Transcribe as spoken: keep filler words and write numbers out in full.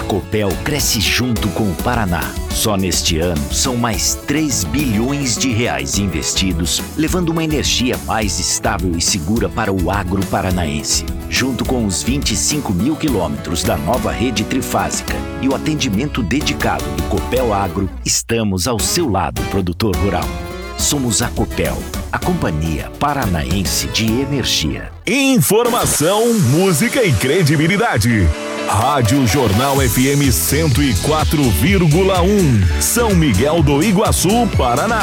Copel cresce junto com o Paraná. Só neste ano, são mais três bilhões de reais investidos, levando uma energia mais estável e segura para o agro paranaense. Junto com os vinte e cinco mil quilômetros da nova rede trifásica e o atendimento dedicado do Copel Agro, estamos ao seu lado, produtor rural. Somos a Copel, a Companhia Paranaense de Energia. Informação, música e credibilidade. Rádio Jornal F M cento e quatro vírgula um, São Miguel do Iguaçu, Paraná.